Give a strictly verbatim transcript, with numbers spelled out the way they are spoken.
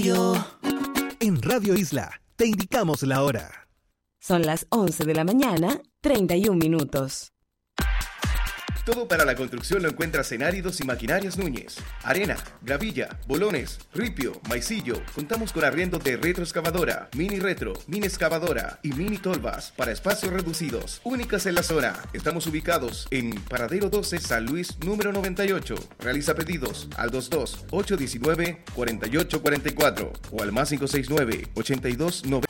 yo. En Radio Isla te indicamos la hora. Son las once de la mañana, treinta y un minutos. Todo para la construcción lo encuentras en Áridos y Maquinarias Núñez. Arena, gravilla, bolones, ripio, maicillo. Contamos con arriendo de retroexcavadora, mini retro, mini excavadora y mini tolvas para espacios reducidos. Únicas en la zona. Estamos ubicados en Paradero doce, San Luis, número noventa y ocho. Realiza pedidos al veintidós, ochocientos diecinueve, cuarenta y ocho cuarenta y cuatro o al más cinco seis nueve, ochenta y dos noventa.